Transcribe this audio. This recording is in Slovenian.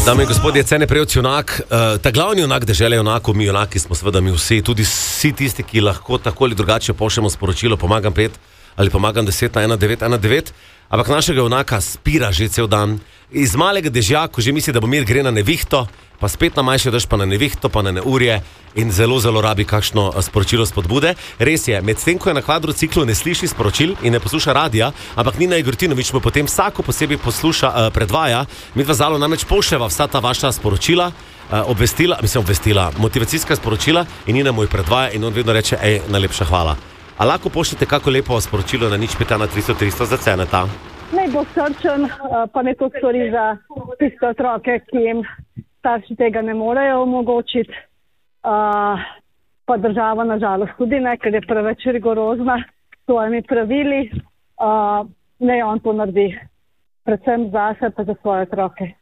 Dame in gospodje, cene prejevci junak, ta glavni junak dežele junakov, mi junaki smo seveda mi vsi, tudi vsi tisti, ki lahko tako ali drugače pošljemo sporočilo, pomagam 5 ali pomagam 10 na 1919, ampak našega junaka spira že cel dan. Iz malega dežja, ko že misli, da bo mir, gre na nevihto, pa spet na manjši dež, pa na nevihto, pa na neurje in zelo, zelo rabi kakšno sporočilo spodbude. Res je, medtem ko je na kvadrociklu, ne sliši sporočil in ne posluša radija, ampak Nina Igortinović mu potem vsako posebej posluša, predvaja. Mi dva Zalo namreč pošljeva vsa ta vaša sporočila, obvestila, motivacijska sporočila in Nina mu jih predvaja in on vedno reče, najlepša hvala. A lahko pošljete kako lepo sporočilo na 051 za Ceneta? Naj bo srčen, pa ne to stori za tiste otroke, ki jim starši tega ne morejo omogočiti. Pa država nažalost tudi ne, ker je preveč rigorozna s svojimi pravili. Naj on to naredi, predvsem zase pa za svoje otroke.